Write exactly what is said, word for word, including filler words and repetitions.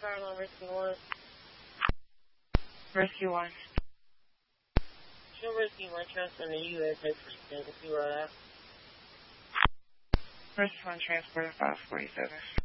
Fire on Rescue one. Rescue one. Show Rescue one, transfer to U S A for extended zero out. Rescue one, transport five forty-seven.